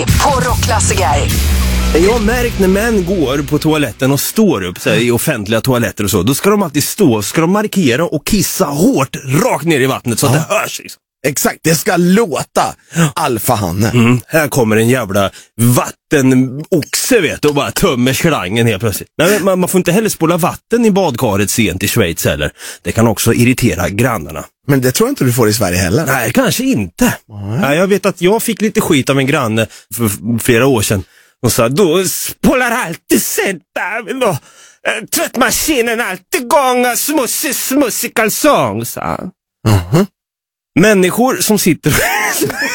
På Rockklassiker. Jag har märkt när män går på toaletten och står upp så här, i offentliga toaletter och så, då ska de alltid stå, ska de markera och kissa hårt rakt ner i vattnet så att det hörs liksom. Exakt, det ska låta alfahanne. Här kommer en jävla vattenoxe vet du, och bara tömmer slangen helt plötsligt. Nej, man får inte heller spola vatten i badkaret sent i Schweiz heller. Det kan också irritera grannarna. Men det tror jag inte du får i Sverige heller. Nej, kanske inte. Nej, jag vet att jag fick lite skit av en granne för flera år sedan. Och sa, då spolar alltid sent då. Tvättmaskinen alltid gång smussig kalsong, sa han. Människor som sitter